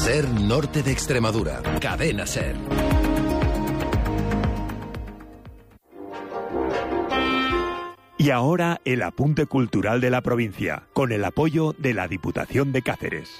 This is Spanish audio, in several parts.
SER Norte de Extremadura. Cadena SER. Y ahora el apunte cultural de la provincia, con el apoyo de la Diputación de Cáceres.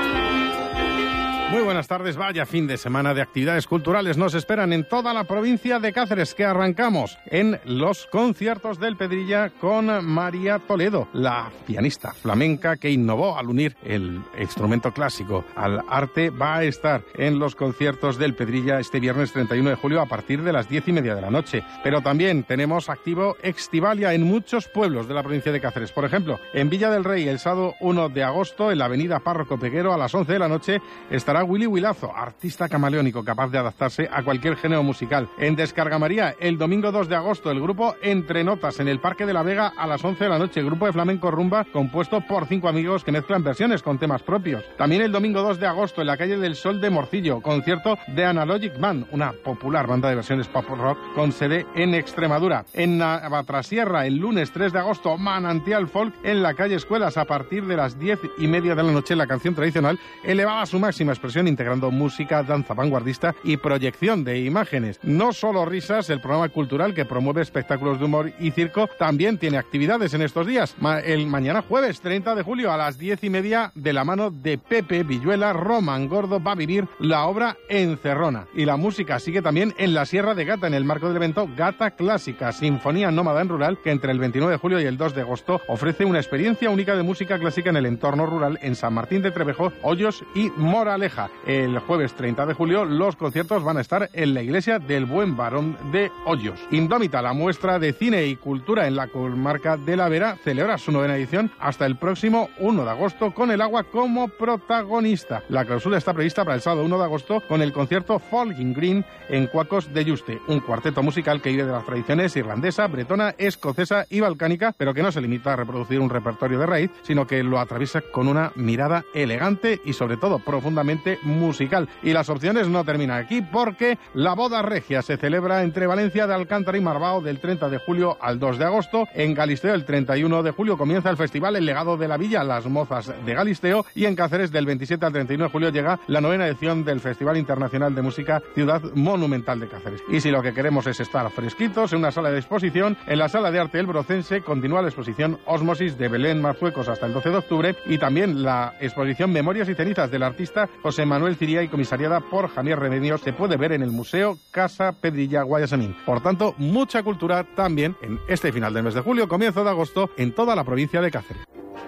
Muy buenas tardes, vaya fin de semana de actividades culturales nos esperan en toda la provincia de Cáceres, que arrancamos en los conciertos del Pedrilla con María Toledo, la pianista flamenca que innovó al unir el instrumento clásico al arte. Va a estar en los conciertos del Pedrilla este viernes 31 de julio a partir de las 10:30 de la noche. Pero también tenemos activo Extivalia en muchos pueblos de la provincia de Cáceres. Por ejemplo, en Villa del Rey el sábado 1 de agosto en la avenida Párroco Peguero a las 11 de la noche estará Willy Huilazo, artista camaleónico capaz de adaptarse a cualquier género musical. En Descarga María, el domingo 2 de agosto, el grupo Entre Notas en el Parque de la Vega a las 11 de la noche, grupo de flamenco rumba compuesto por 5 amigos que mezclan versiones con temas propios. También el domingo 2 de agosto en la calle del Sol de Morcillo, concierto de Analogic Band, una popular banda de versiones pop rock con sede en Extremadura. En Navatrasierra, el lunes 3 de agosto, Manantial Folk en la calle Escuelas a partir de las 10:30 de la noche, la canción tradicional elevada a su máxima expresión, integrando música, danza vanguardista y proyección de imágenes. No solo risas, el programa cultural que promueve espectáculos de humor y circo también tiene actividades en estos días. El mañana jueves 30 de julio a las 10:30 de la mano de Pepe Villuela, Román Gordo va a vivir la obra Encerrona. Y la música sigue también en la Sierra de Gata en el marco del evento Gata Clásica, Sinfonía Nómada en Rural, que entre el 29 de julio y el 2 de agosto ofrece una experiencia única de música clásica en el entorno rural en San Martín de Trevejo, Hoyos y Moraleja. El jueves 30 de julio los conciertos van a estar en la iglesia del Buen Varón de Hoyos. Indómita, la muestra de cine y cultura en la comarca de la Vera, celebra su 9ª edición hasta el próximo 1 de agosto con el agua como protagonista. La clausura está prevista para el sábado 1 de agosto con el concierto Falling Green en Cuacos de Yuste, un cuarteto musical que vive de las tradiciones irlandesa, bretona, escocesa y balcánica, pero que no se limita a reproducir un repertorio de raíz, sino que lo atraviesa con una mirada elegante y sobre todo profundamente musical. Y las opciones no terminan aquí, porque la boda regia se celebra entre Valencia de Alcántara y Marbao del 30 de julio al 2 de agosto. En Galisteo el 31 de julio comienza el festival El Legado de la Villa, Las Mozas de Galisteo, y en Cáceres del 27 al 31 de julio llega la 9ª edición del Festival Internacional de Música Ciudad Monumental de Cáceres. Y si lo que queremos es estar fresquitos en una sala de exposición, en la Sala de Arte El Brocense continúa la exposición Ósmosis de Belén Marzuecos hasta el 12 de octubre y también la exposición Memorias y Cenizas del artista José Manuel Ciría y comisariada por Javier Remedios se puede ver en el Museo Casa Pedrilla Guayasamín. Por tanto, mucha cultura también en este final del mes de julio, comienzo de agosto, en toda la provincia de Cáceres.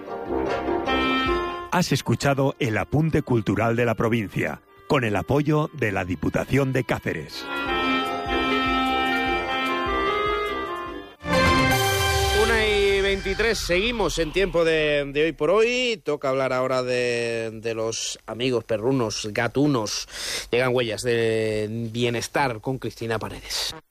Has escuchado el apunte cultural de la provincia, con el apoyo de la Diputación de Cáceres. 1:23, seguimos en tiempo de hoy por hoy. Toca hablar ahora de los amigos perrunos, gatunos. Llegan huellas de bienestar con Cristina Paredes.